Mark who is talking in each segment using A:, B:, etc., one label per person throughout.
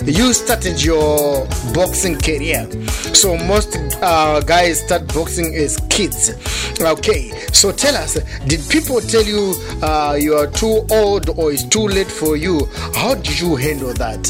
A: you started your boxing career. So most guys start boxing as kids. Okay, so tell us, did people tell you you are too old or it's too late for you? How did you handle that?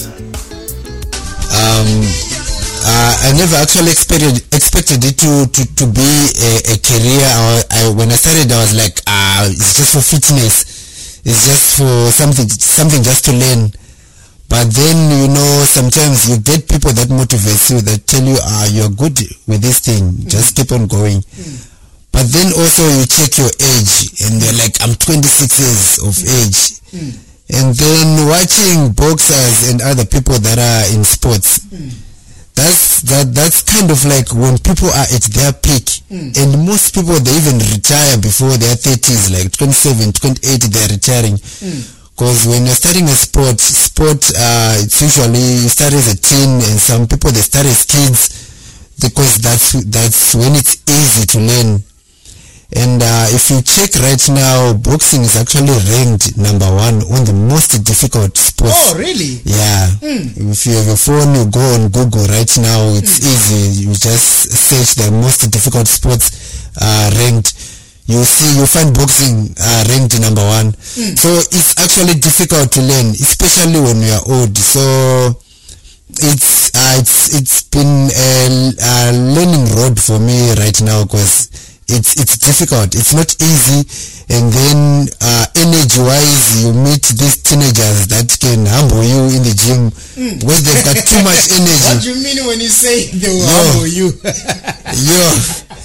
B: I never actually expected it to be a career. When I started, I was like, it's just for fitness. It's just for something just to learn. But then, sometimes you get people that motivate you, that tell you, you're good with this thing. Just keep on going. But then also you check your age, and they're like, I'm 26 years of age. And then watching boxers and other people that are in sports, that's kind of like when people are at their peak. And most people, they even retire before their 30s, like 27, 28, they're retiring. Because when you're starting a sport, it's usually you start as a teen, and some people, they start as kids, because that's when it's easy to learn. And if you check right now, boxing is actually ranked number 1 on the most difficult sports.
A: Oh, really?
B: Yeah. If you have a phone, you go on Google right now, it's easy. You just search the most difficult sports ranked. You find boxing ranked number 1. So it's actually difficult to learn, especially when you are old. So it's been a learning road for me right now, because it's difficult. It's not easy. And then energy wise, you meet these teenagers that can humble you in the gym, because they've got too much energy.
A: What do you mean when you say they will humble you?